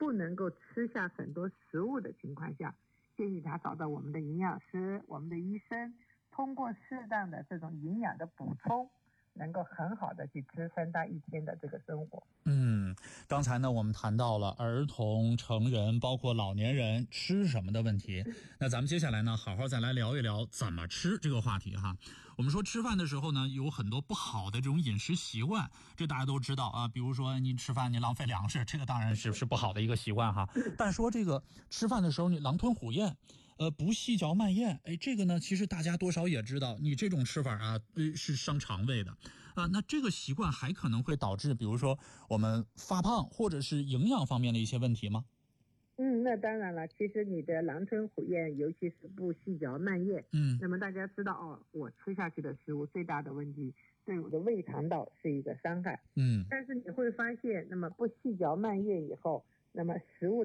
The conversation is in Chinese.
不能够吃下很多食物的情况下，建议他找到我们的营养师、我们的医生，通过适当的这种营养的补充，能够很好的去支撑他一天的这个生活。 刚才呢我们谈到了儿童、成人包括老年人吃什么的问题，那咱们接下来呢好好再来聊一聊怎么吃这个话题哈。我们说吃饭的时候呢有很多不好的这种饮食习惯，这大家都知道啊，比如说你吃饭你浪费粮食，这个当然是不好的一个习惯哈。但说这个吃饭的时候你狼吞虎咽，不细嚼慢咽，这个呢其实大家多少也知道，你这种吃法啊是伤肠胃的那这个习惯还可能会导致比如说我们发胖或者是营养方面的一些问题吗？ 那当然了，其实你的狼吞虎咽，尤其是不细嚼慢咽，那么大家知道我吃下去的食物最大的问题对我的胃肠道是一个伤害，但是你会发现，那么不细嚼慢咽以后，那么食物